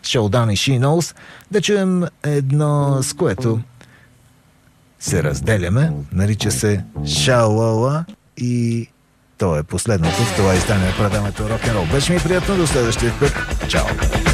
Showdown и She Knows, да чуем едно, с което се разделяме. Нарича се Шалала и то е последното в това издание на предаването Рок-н-рол. Беше ми приятно, до следващия път. Чао!